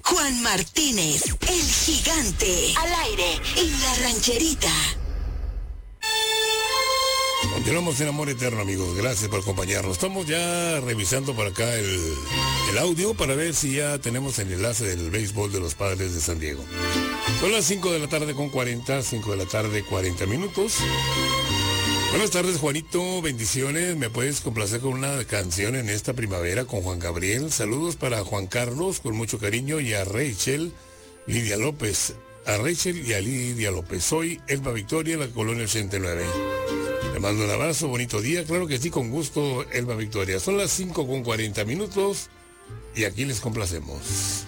Juan Martínez, el gigante, al aire en La Rancherita. Continuamos en Amor Eterno, amigos. Gracias por acompañarnos. Estamos ya revisando por acá el audio para ver si ya tenemos el enlace del béisbol de los Padres de San Diego. Son las 5 de la tarde con 40, 5 de la tarde 40 minutos. Buenas tardes, Juanito, bendiciones. ¿Me puedes complacer con una canción en esta primavera con Juan Gabriel? Saludos para Juan Carlos, con mucho cariño, y a Rachel, Lidia López. A Rachel y a Lidia López. Soy Elba Victoria, la Colonia 89. Le mando un abrazo, bonito día. Claro que sí, con gusto, Elba Victoria. Son las 5 con 40 minutos y aquí les complacemos.